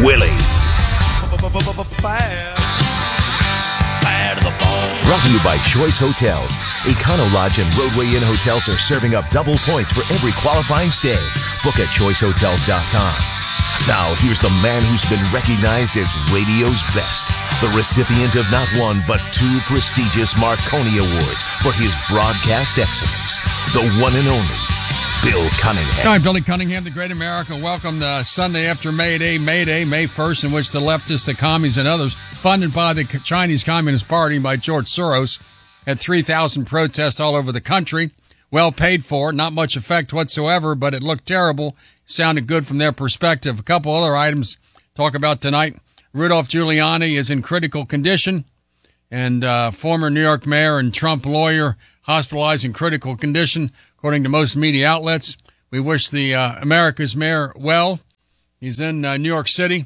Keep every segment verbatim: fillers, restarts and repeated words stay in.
Willie. Brought to you by Choice Hotels. Econo Lodge and Roadway Inn hotels are serving up double points for every qualifying stay. Book at choice hotels dot com. Now, here's the man who's been recognized as radio's best. The recipient of not one, but two prestigious Marconi Awards for his broadcast excellence. The one and only Bill Cunningham. Hi, Billy Cunningham, the Great America. Welcome to Sunday after May Day, May Day, May first, in which the leftists, the commies, and others, funded by the Chinese Communist Party by George Soros, had three thousand protests all over the country. Well paid for, not much effect whatsoever, but it looked terrible. Sounded good from their perspective. A couple other items to talk about tonight. Rudolph Giuliani is in critical condition, and uh, former New York mayor and Trump lawyer hospitalized in critical condition, according to most media outlets. We wish the uh, America's mayor well. He's in uh, New York City,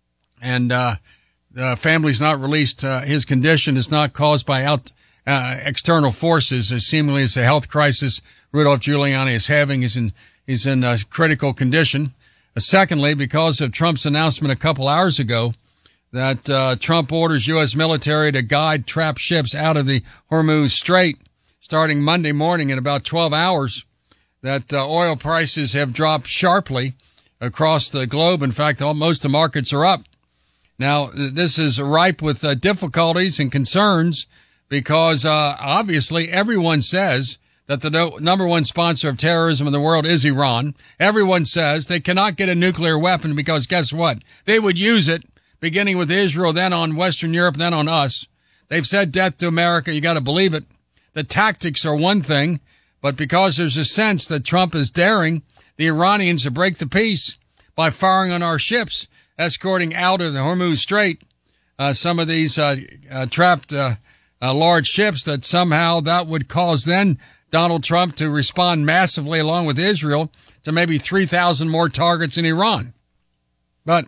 and uh, the family's not released. Uh, his condition is not caused by out uh, external forces, as seemingly as a health crisis Rudolph Giuliani is having. He's in He's in uh, critical condition. Uh, secondly, because of Trump's announcement a couple hours ago that uh, Trump orders U S military to guide trap ships out of the Hormuz Strait starting Monday morning in about twelve hours, that uh, oil prices have dropped sharply across the globe. In fact, all, most of the markets are up. Now, this is ripe with uh, difficulties and concerns because uh, obviously everyone says that the no, number one sponsor of terrorism in the world is Iran. Everyone says they cannot get a nuclear weapon because guess what? They would use it, beginning with Israel, then on Western Europe, then on us. They've said death to America. You got to believe it. The tactics are one thing, but because there's a sense that Trump is daring the Iranians to break the peace by firing on our ships, escorting out of the Hormuz Strait uh, some of these uh, uh, trapped uh, uh, large ships, that somehow that would cause then Donald Trump to respond massively along with Israel to maybe three thousand more targets in Iran. But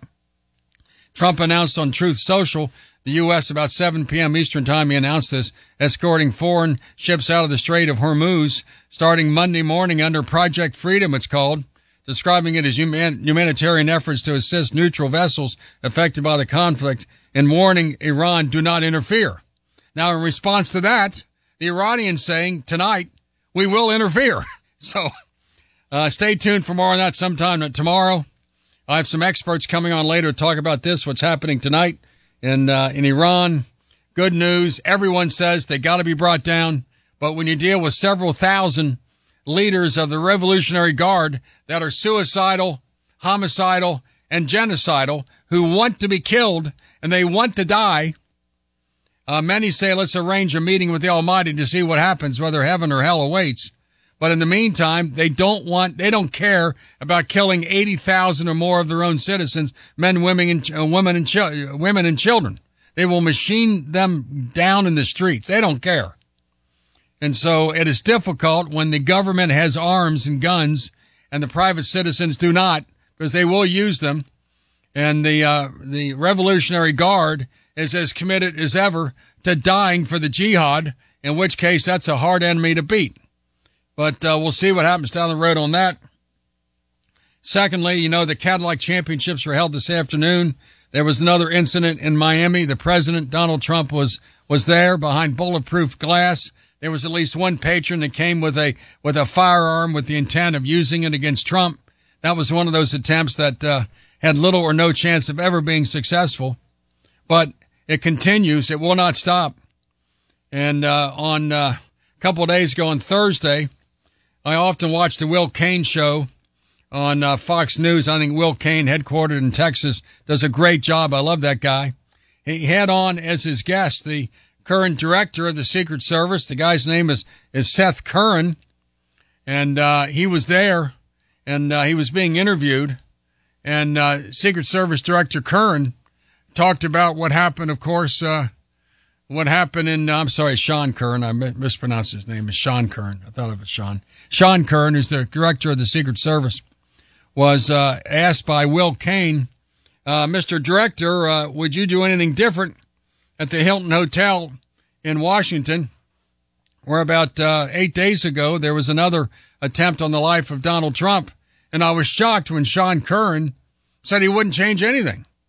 Trump announced on Truth Social, the U S about seven p.m. Eastern time, he announced this, escorting foreign ships out of the Strait of Hormuz starting Monday morning under Project Freedom, it's called, describing it as human, humanitarian efforts to assist neutral vessels affected by the conflict and warning Iran, do not interfere. Now, in response to that, the Iranians saying tonight, we will interfere. So uh, stay tuned for more on that sometime tomorrow. I have some experts coming on later to talk about this, what's happening tonight in uh, in Iran. Good news. Everyone says they got to be brought down. But when you deal with several thousand leaders of the Revolutionary Guard that are suicidal, homicidal, and genocidal, who want to be killed and they want to die, Uh, many say let's arrange a meeting with the Almighty to see what happens, whether heaven or hell awaits. But in the meantime, they don't want, they don't care about killing eighty thousand or more of their own citizens, men, women, and uh, women and ch- women and children. They will machine them down in the streets. They don't care. And so it is difficult when the government has arms and guns and the private citizens do not, because they will use them. And the uh, the Revolutionary Guard is as committed as ever to dying for the jihad, in which case that's a hard enemy to beat. But uh, we'll see what happens down the road on that. Secondly, you know, the Cadillac Championships were held this afternoon. There was another incident in Miami. The president, Donald Trump, was was there behind bulletproof glass. There was at least one patron that came with a with a firearm with the intent of using it against Trump. That was one of those attempts that uh, had little or no chance of ever being successful. But it continues. It will not stop. And uh, on uh, a couple of days ago on Thursday, I often watch the Will Cain show on uh, Fox News. I think Will Cain, headquartered in Texas, does a great job. I love that guy. He had on as his guest the current director of the Secret Service. The guy's name is, is Seth Curran. And uh, he was there, and uh, he was being interviewed. And uh, Secret Service Director Curran talked about what happened, of course, uh, what happened in, I'm sorry, Sean Curran. I mispronounced his name. It's Sean Curran. I thought of it, Sean. Sean Curran, who's the director of the Secret Service, was uh, asked by Will Cain, uh, Mister Director, uh, would you do anything different at the Hilton Hotel in Washington, where about uh, eight days ago there was another attempt on the life of Donald Trump? And I was shocked when Sean Curran said he wouldn't change anything.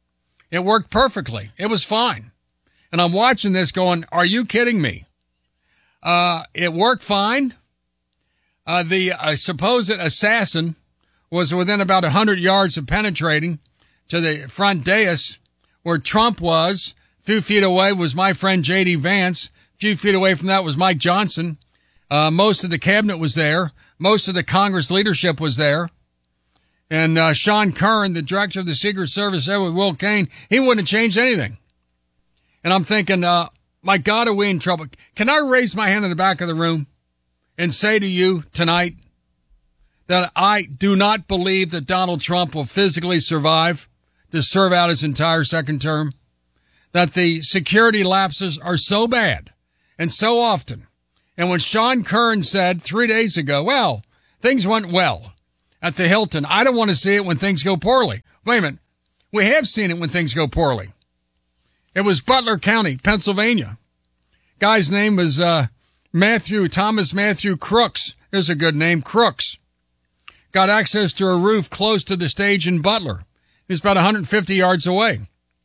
It worked perfectly. It was fine. And I'm watching this going, are you kidding me? Uh, it worked fine. Uh, the uh, supposed assassin was within about one hundred yards of penetrating to the front dais where Trump was. A few feet away was my friend J D Vance. A few feet away from that was Mike Johnson. Uh, most of the cabinet was there. Most of the Congress leadership was there. And uh, Sean Curran, the director of the Secret Service, there with Will Cain, he wouldn't have changed anything. And I'm thinking, uh, my God, are we in trouble? Can I raise my hand in the back of the room and say to you tonight that I do not believe that Donald Trump will physically survive to serve out his entire second term? That the security lapses are so bad and so often. And when Sean Curran said three days ago, well, things went well at the Hilton, I don't want to see it when things go poorly. Wait a minute. We have seen it when things go poorly. It was Butler County, Pennsylvania. Guy's name was uh, Matthew, Thomas Matthew Crooks. There's a good name, Crooks. Got access to a roof close to the stage in Butler. He was about one hundred fifty yards away.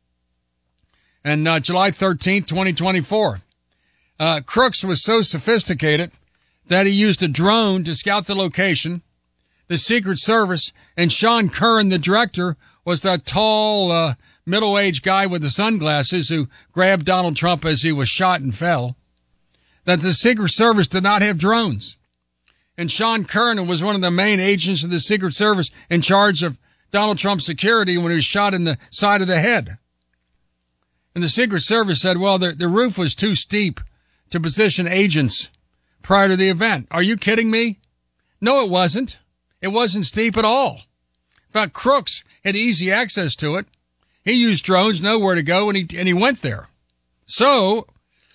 And uh, July thirteenth, twenty twenty-four. Uh, Crooks was so sophisticated that he used a drone to scout the location. The Secret Service and Sean Curran, the director, was that tall, uh, middle-aged guy with the sunglasses who grabbed Donald Trump as he was shot and fell. That the Secret Service did not have drones. And Sean Curran was one of the main agents of the Secret Service in charge of Donald Trump's security when he was shot in the side of the head. And the Secret Service said, well, the, the roof was too steep to position agents prior to the event. Are you kidding me? No, it wasn't. It wasn't steep at all. In fact, Crooks had easy access to it. He used drones, knew where to go, and he, and he went there. So,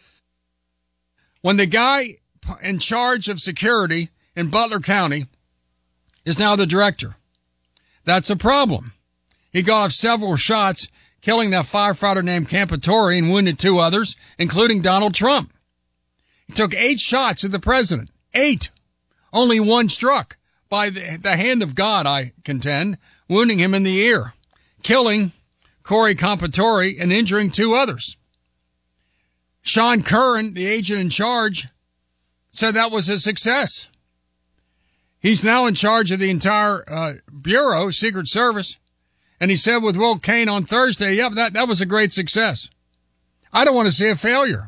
when the guy in charge of security in Butler County is now the director, that's a problem. He got off several shots, killing that firefighter named Campatori and wounded two others, including Donald Trump. He took eight shots at the president. Eight. Only one struck by the, the hand of God, I contend, wounding him in the ear, killing Corey Campatori and injuring two others. Sean Curran, the agent in charge, said that was a success. He's now in charge of the entire uh, Bureau, Secret Service. And he said with Will Cain on Thursday, yep, that, that was a great success. I don't want to see a failure.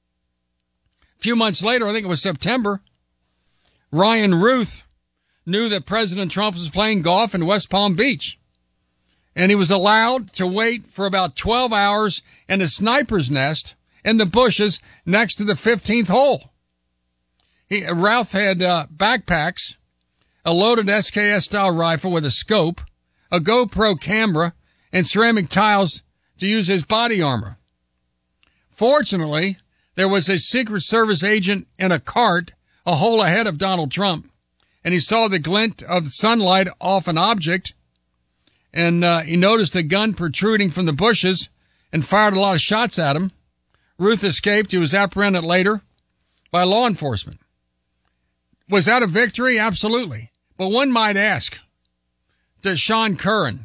A few months later, I think it was September, Ryan Ruth knew that President Trump was playing golf in West Palm Beach. And he was allowed to wait for about twelve hours in a sniper's nest in the bushes next to the fifteenth hole. He, Ralph had uh, backpacks, a loaded S K S-style rifle with a scope, a GoPro camera, and ceramic tiles to use as body armor. Fortunately, there was a Secret Service agent in a cart a hole ahead of Donald Trump, and he saw the glint of sunlight off an object, and uh, he noticed a gun protruding from the bushes and fired a lot of shots at him. Ruth escaped. He was apprehended later by law enforcement. Was that a victory? Absolutely. But one might ask, to Sean Curran,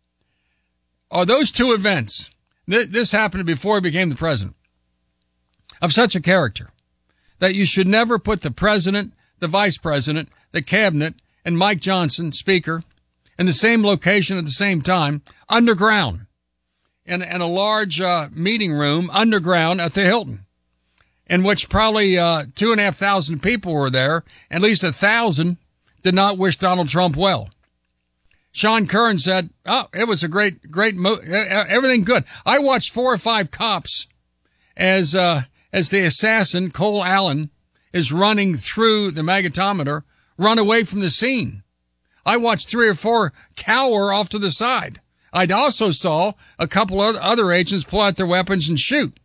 are those two events, th- this happened before he became the president, of such a character that you should never put the president, the vice president, the cabinet, and Mike Johnson, speaker, in the same location at the same time, underground, in, in a large uh, meeting room underground at the Hilton, in which probably uh, two and a half thousand people were there. At least a thousand did not wish Donald Trump well. Sean Curran said, oh, it was a great, great move. Everything good. I watched four or five cops as, uh, as the assassin, Cole Allen, is running through the magnetometer, run away from the scene. I watched three or four cower off to the side. I also saw a couple of other agents pull out their weapons and shoot.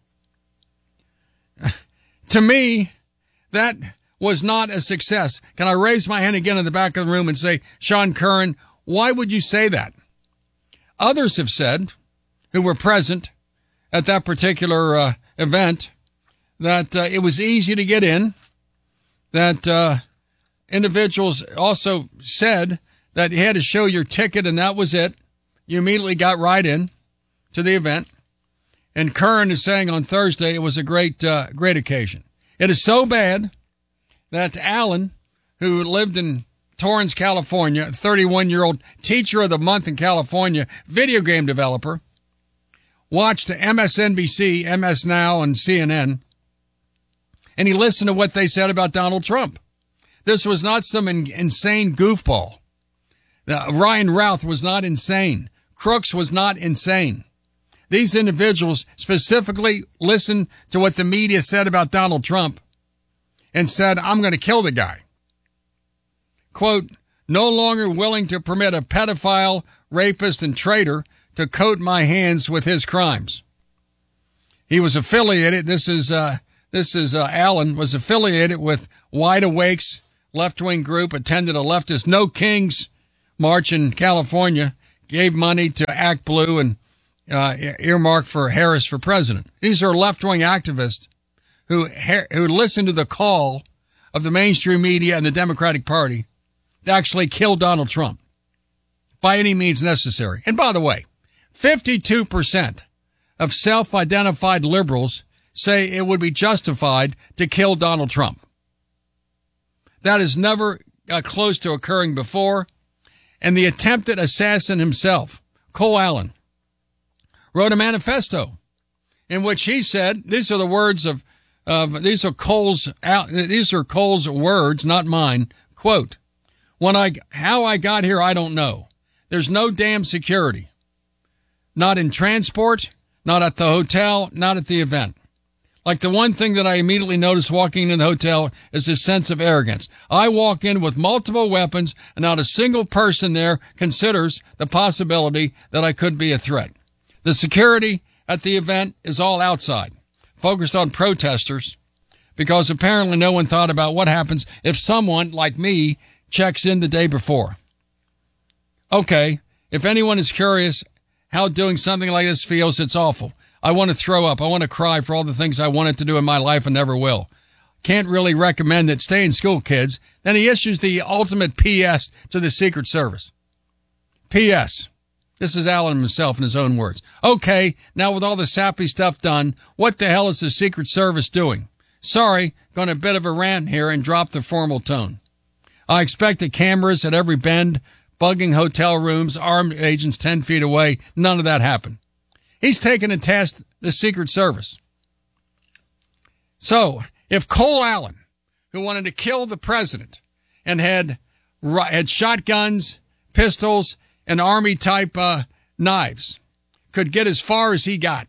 To me, that was not a success. Can I raise my hand again in the back of the room and say, Sean Curran, why would you say that? Others have said, who were present at that particular uh, event, that uh, it was easy to get in, that uh, individuals also said that you had to show your ticket and that was it. You immediately got right in. to the event. And Kern is saying on Thursday it was a great, uh, great occasion. It is so bad that Allen, who lived in Torrance, California, a thirty-one-year-old teacher of the month in California, video game developer, watched M S N B C, M S Now, and C N N, and he listened to what they said about Donald Trump. This was not some in- insane goofball. Uh, Ryan Routh was not insane. Crooks was not insane. These individuals specifically listened to what the media said about Donald Trump and said, I'm going to kill the guy. Quote, no longer willing to permit a pedophile, rapist, and traitor to coat my hands with his crimes. He was affiliated, this is, uh, this is, uh, Allen was affiliated with Wide Awake's left-wing group, attended a leftist No Kings march in California, gave money to Act Blue and uh, earmarked for Harris for president. These are left-wing activists who who listen to the call of the mainstream media and the Democratic Party to actually kill Donald Trump by any means necessary. And by the way, fifty-two percent of self-identified liberals say it would be justified to kill Donald Trump. That is never uh, close to occurring before. And the attempted assassin himself, Cole Allen, wrote a manifesto in which he said, these are the words of, of these are Cole's, these are Cole's words, not mine. Quote, when I, how I got here, I don't know. There's no damn security. Not in transport, not at the hotel, not at the event. Like the one thing that I immediately noticed walking into the hotel is this sense of arrogance. I walk in with multiple weapons and not a single person there considers the possibility that I could be a threat. The security at the event is all outside, focused on protesters, because apparently no one thought about what happens if someone like me checks in the day before. Okay, if anyone is curious how doing something like this feels, it's awful. I want to throw up. I want to cry for all the things I wanted to do in my life and never will. Can't really recommend it. Stay in school, kids. Then he issues the ultimate P S to the Secret Service. P S This is Allen himself in his own words. Okay, now with all the sappy stuff done, what the hell is the Secret Service doing? Sorry, going a bit of a rant here and drop the formal tone. I expected cameras at every bend, bugging hotel rooms, armed agents ten feet away. None of that happened. He's taken to task the Secret Service. So, if Cole Allen, who wanted to kill the president and had had shotguns, pistols, and army-type uh, knives, could get as far as he got,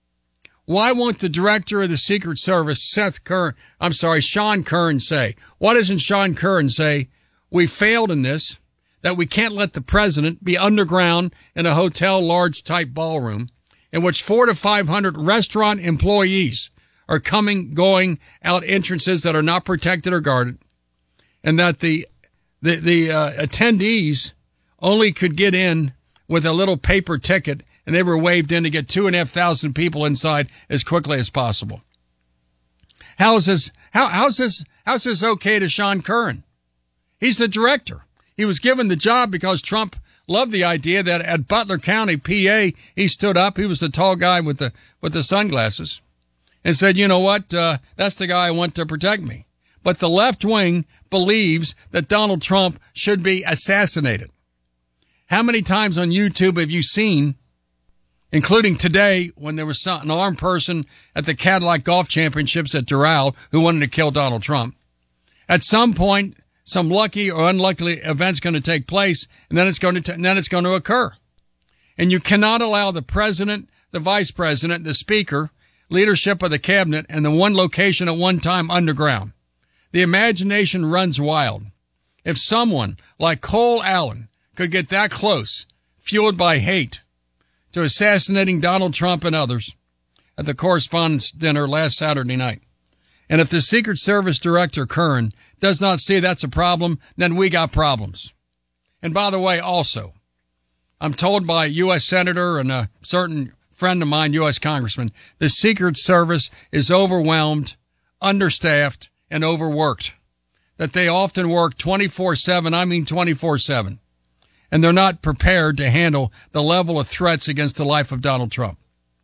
why won't the director of the Secret Service, Seth Kern, I'm sorry, Sean Kern, say? Why doesn't Sean Kern say, we failed in this, that we can't let the president be underground in a hotel large-type ballroom, in which four to five hundred restaurant employees are coming, going out entrances that are not protected or guarded, and that the the, the uh, attendees only could get in with a little paper ticket, and they were waved in to get two and a half thousand people inside as quickly as possible. How is this? How how's this? How's this okay to Sean Kern? He's the director. He was given the job because Trump loved the idea that at Butler County, P A, he stood up. He was the tall guy with the with the sunglasses and said, you know what? Uh, that's the guy I want to protect me. But the left wing believes that Donald Trump should be assassinated. How many times on YouTube have you seen, including today when there was some, an armed person at the Cadillac Golf Championships at Doral who wanted to kill Donald Trump? At some point, some lucky or unlucky event's going to take place, and then it's going to t- and then it's going to occur. And you cannot allow the president, the vice president, the speaker, leadership of the cabinet, and the one location at one time underground. The imagination runs wild. If someone like Cole Allen could get that close, fueled by hate, to assassinating Donald Trump and others at the Correspondents' Dinner last Saturday night, and if the Secret Service Director, Kern, does not see that's a problem, then we got problems. And by the way, also, I'm told by a U S Senator and a certain friend of mine, U S Congressman, the Secret Service is overwhelmed, understaffed, and overworked. That they often work twenty-four seven, I mean twenty-four seven. and they're not prepared to handle the level of threats against the life of Donald Trump.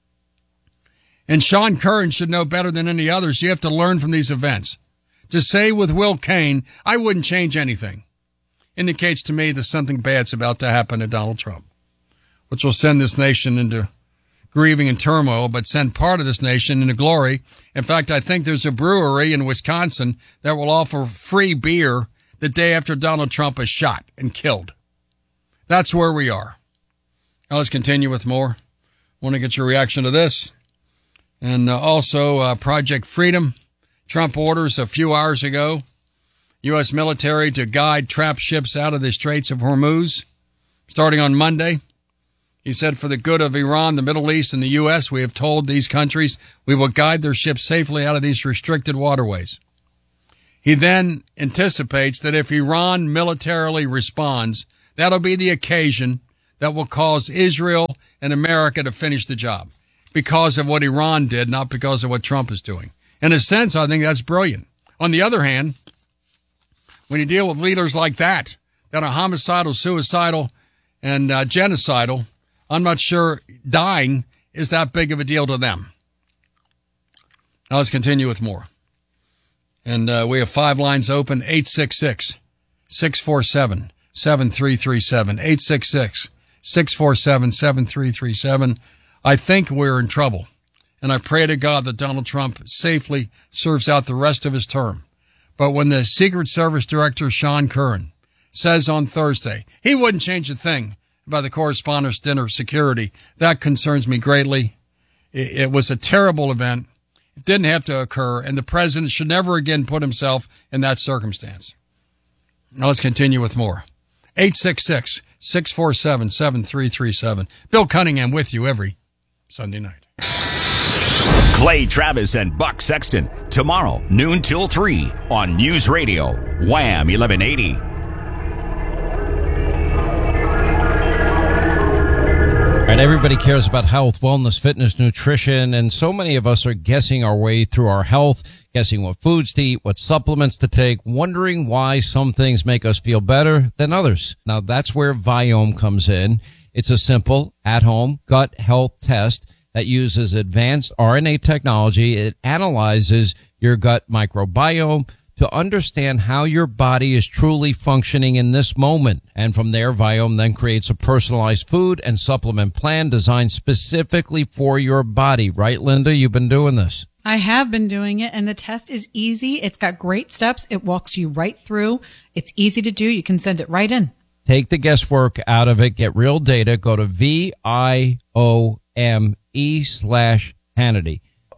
And Sean Curran should know better than any others. You have to learn from these events. To say with Will Cain, I wouldn't change anything, indicates to me that something bad's about to happen to Donald Trump, which will send this nation into grieving and turmoil, but send part of this nation into glory. In fact, I think there's a brewery in Wisconsin that will offer free beer the day after Donald Trump is shot and killed. That's where we are. Now let's continue with more. Want to get your reaction to this. And uh, also uh, Project Freedom. Trump orders a few hours ago U S military to guide trap ships out of the Straits of Hormuz starting on Monday. He said, for the good of Iran, the Middle East, and the U S, we have told these countries we will guide their ships safely out of these restricted waterways. He then anticipates that if Iran militarily responds, that'll be the occasion that will cause Israel and America to finish the job because of what Iran did, not because of what Trump is doing. In a sense, I think that's brilliant. On the other hand, when you deal with leaders like that, that are homicidal, suicidal, and uh, genocidal, I'm not sure dying is that big of a deal to them. Now let's continue with more. And uh, we have five lines open, eight six six, six four seven, seven three three seven, eight six six, six four seven, seven three three seven. I think we're in trouble, and I pray to God that Donald Trump safely serves out the rest of his term. But when the Secret Service Director, Sean Curran, says on Thursday he wouldn't change a thing about the Correspondents' Dinner security, that concerns me greatly. It, it was a terrible event. It didn't have to occur, and the president should never again put himself in that circumstance. Now let's continue with more. eight six six, six four seven, seven three three seven. Bill Cunningham with you every Sunday night. Clay Travis and Buck Sexton, tomorrow, noon till three on News Radio, Wham eleven eighty. And everybody cares about health, wellness, fitness, nutrition, and so many of us are guessing our way through our health, guessing what foods to eat, what supplements to take, wondering why some things make us feel better than others. Now, that's where Viome comes in. It's a simple, at-home gut health test that uses advanced R N A technology. It analyzes your gut microbiome to understand how your body is truly functioning in this moment. And from there, Viome then creates a personalized food and supplement plan designed specifically for your body. Right, Linda? You've been doing this. I have been doing it, and the test is easy. It's got great steps. It walks you right through. It's easy to do. You can send it right in. Take the guesswork out of it. Get real data. Go to V I O M E slash Hannity.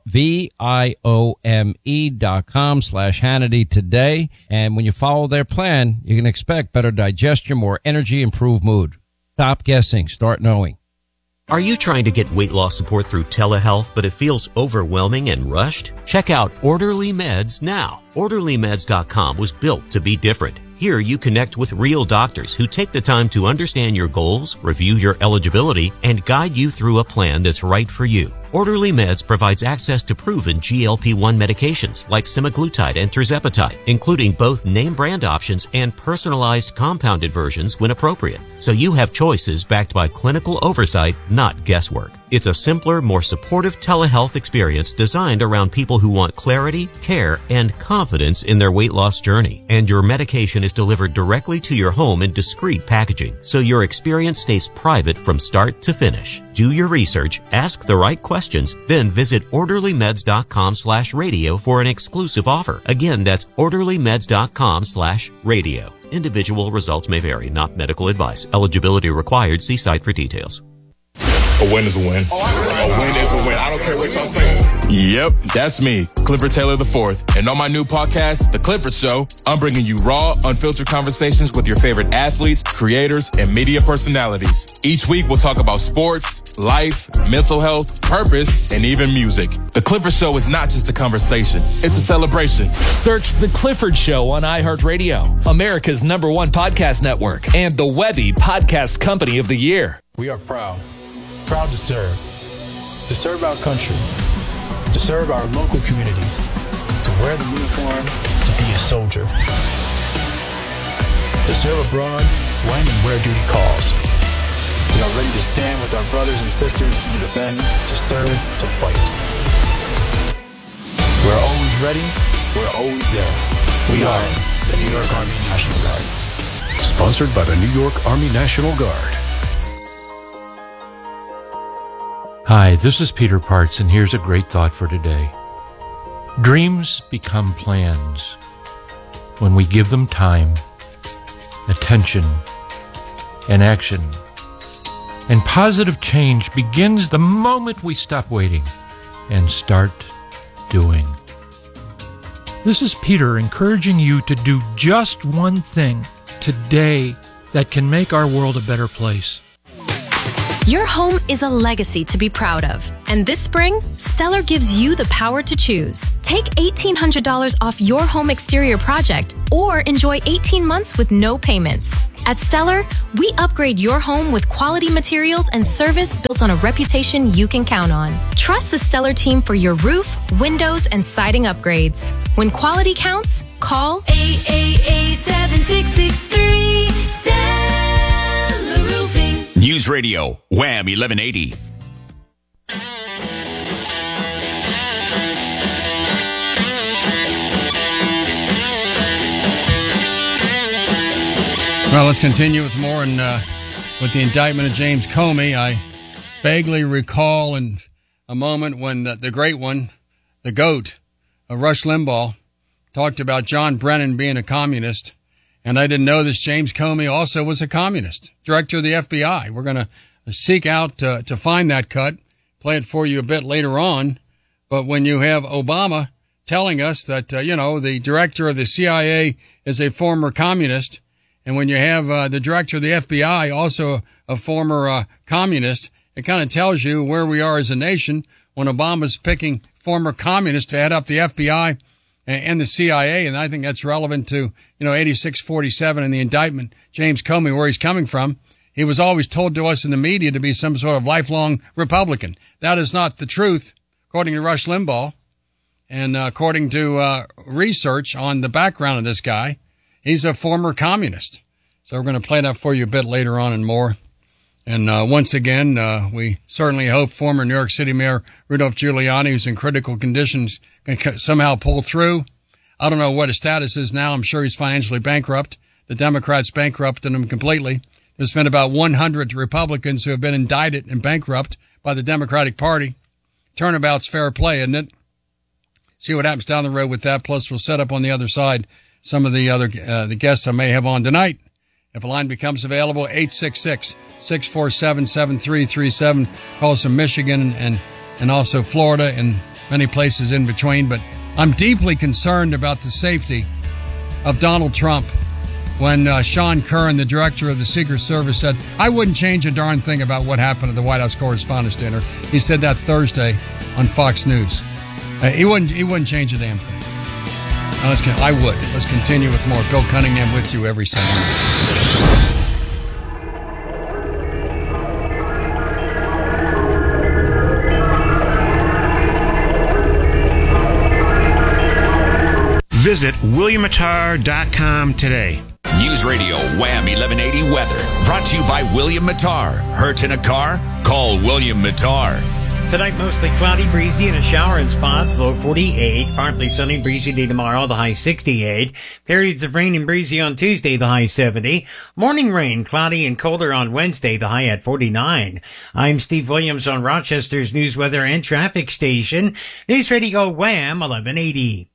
V-I-O-M-E dot com slash Hannity today. And when you follow their plan, you can expect better digestion, more energy, improved mood. Stop guessing. Start knowing. Are you trying to get weight loss support through telehealth, but it feels overwhelming and rushed? Check out Orderly Meds now. Orderly Meds dot com was built to be different. Here you connect with real doctors who take the time to understand your goals, review your eligibility, and guide you through a plan that's right for you. Orderly Meds provides access to proven G L P one medications like semaglutide and tirzepatide, including both name brand options and personalized compounded versions when appropriate. So you have choices backed by clinical oversight, not guesswork. It's a simpler, more supportive telehealth experience designed around people who want clarity, care, and confidence in their weight loss journey. And your medication is delivered directly to your home in discreet packaging, so your experience stays private from start to finish. Do your research, ask the right questions, then visit Orderly Meds dot com slash radio for an exclusive offer. Again, that's Orderly Meds dot com slash radio. Individual results may vary, not medical advice. Eligibility required. See site for details. A win is a win. A win is a win. I don't care what y'all say. Yep, that's me, Clifford Taylor the fourth. And on my new podcast, The Clifford Show, I'm bringing you raw, unfiltered conversations with your favorite athletes, creators, and media personalities. Each week, we'll talk about sports, life, mental health, purpose, and even music. The Clifford Show is not just a conversation. It's a celebration. Search The Clifford Show on iHeartRadio, America's number one podcast network, and the Webby Podcast Company of the Year. We are proud. Proud to serve, to serve our country, to serve our local communities, to wear the uniform, to be a soldier, to serve abroad when and where duty calls. We are ready to stand with our brothers and sisters to defend, to serve, to fight. We're always ready. We're always there. We are the New York Army National Guard. Sponsored by the New York Army National Guard. Hi, this is Peter Parts, and here's a great thought for today. Dreams become plans when we give them time, attention, and action. And positive change begins the moment we stop waiting and start doing. This is Peter encouraging you to do just one thing today that can make our world a better place. Your home is a legacy to be proud of. And this spring, Stellar gives you the power to choose. Take eighteen hundred dollars off your home exterior project or enjoy eighteen months with no payments. At Stellar, we upgrade your home with quality materials and service built on a reputation you can count on. Trust the Stellar team for your roof, windows, and siding upgrades. When quality counts, call eight eight eight, seven six six three. Stellar Roofing. News Radio, Wham eleven eighty. Well, let's continue with more. And uh, with the indictment of James Comey, I vaguely recall in a moment when the, the great one, the GOAT, uh, Rush Limbaugh, talked about John Brennan being a communist. And I didn't know this James Comey also was a communist, director of the F B I. We're going to seek out uh, to find that cut, play it for you a bit later on. But when you have Obama telling us that, uh, you know, the director of the C I A is a former communist, and when you have uh, the director of the F B I also a former uh, communist, it kind of tells you where we are as a nation when Obama's picking former communists to head up the F B I and the C I A. And I think that's relevant to, you know, eighty-six forty-seven and the indictment, James Comey, where he's coming from. He was always told to us in the media to be some sort of lifelong Republican. That is not the truth, according to Rush Limbaugh. And uh, according to uh, research on the background of this guy, he's a former communist. So we're going to play that for you a bit later on and more. And uh, once again, uh, we certainly hope former New York City Mayor Rudolph Giuliani, who's in critical conditions, can somehow pull through. I don't know what his status is now. I'm sure he's financially bankrupt. The Democrats bankrupted him completely. There's been about one hundred Republicans who have been indicted and bankrupt by the Democratic Party. Turnabout's fair play, isn't it? See what happens down the road with that. Plus, we'll set up on the other side some of the other uh, the guests I may have on tonight. If a line becomes available, eight six six, six four seven, seven three three seven. Calls from Michigan and, and also Florida and many places in between. But I'm deeply concerned about the safety of Donald Trump. When uh, Sean Curran, the director of the Secret Service, said, I wouldn't change a darn thing about what happened at the White House Correspondents' Dinner. He said that Thursday on Fox News. Uh, he wouldn't he wouldn't change a damn thing. Now, let's I would. Let's continue with more. Bill Cunningham with you every Sunday night. Visit william mattar dot com today. News Radio Wham eleven eighty weather. Brought to you by William Mattar. Hurt in a car? Call William Mattar. Tonight, mostly cloudy, breezy, and a shower in spots. Low forty-eight. Partly sunny, breezy day tomorrow. The high sixty-eight. Periods of rain and breezy on Tuesday. The high seventy. Morning rain, cloudy and colder on Wednesday. The high at forty-nine. I'm Steve Williams on Rochester's News, Weather, and Traffic Station. News Radio Wham eleven eighty.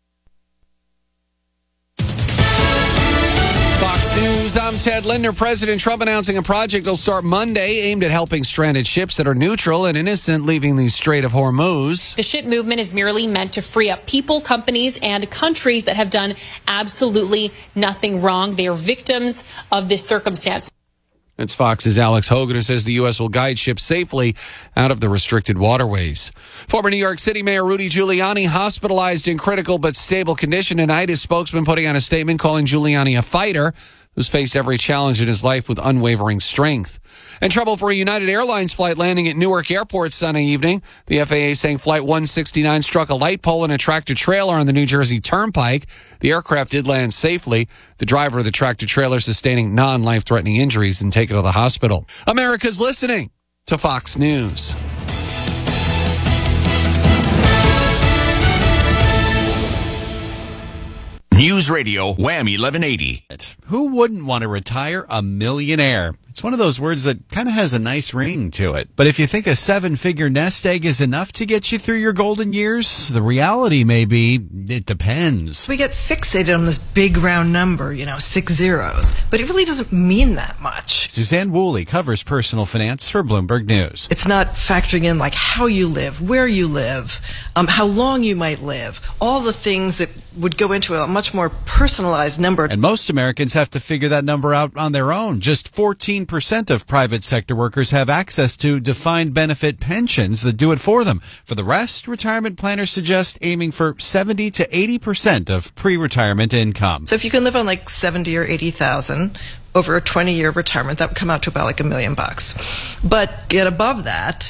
News, I'm Ted Linder. President Trump announcing a project will start Monday aimed at helping stranded ships that are neutral and innocent leaving the Strait of Hormuz. The ship movement is merely meant to free up people, companies, and countries that have done absolutely nothing wrong. They are victims of this circumstance. It's Fox's Alex Hogan, who says the U S will guide ships safely out of the restricted waterways. Former New York City Mayor Rudy Giuliani hospitalized in critical but stable condition tonight. His spokesman putting out a statement calling Giuliani a fighter. who's faced every challenge in his life with unwavering strength. And trouble for a United Airlines flight landing at Newark Airport Sunday evening. The F A A saying Flight one sixty-nine struck a light pole and a tractor-trailer on the New Jersey Turnpike. The aircraft did land safely. The driver of the tractor-trailer sustaining non-life-threatening injuries and taken to the hospital. America's listening to Fox News. News Radio Wham eleven eighty. Who wouldn't want to retire a millionaire? It's one of those words that kind of has a nice ring to it. But if you think a seven-figure nest egg is enough to get you through your golden years, the reality may be it depends. We get fixated on this big round number, you know, six zeros, but it really doesn't mean that much. Suzanne Woolley covers personal finance for Bloomberg News. It's not factoring in like how you live, where you live, um, how long you might live, all the things that would go into a much more personalized number. And most Americans have to figure that number out on their own. Just fourteen percent of private sector workers have access to defined benefit pensions that do it for them. For the rest, retirement planners suggest aiming for seventy to eighty percent of pre-retirement income. So if you can live on like seventy or eighty thousand over a twenty year retirement, that would come out to about like a million bucks. But get above that,